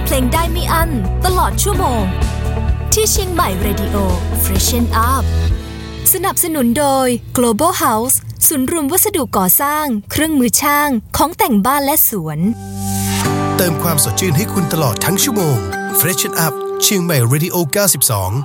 เพลงได้ไม่อั้นตลอดชั่วโมงที่เชียงใหม่ Radio Freshen Up สนับสนุนโดย Global House ศูนย์รวมวัสดุก่อสร้างเครื่องมือช่างของแต่งบ้านและสวนเติมความสดชื่นให้คุณตลอดทั้งชั่วโมง Freshen Up เชียงใหม่ Radio 92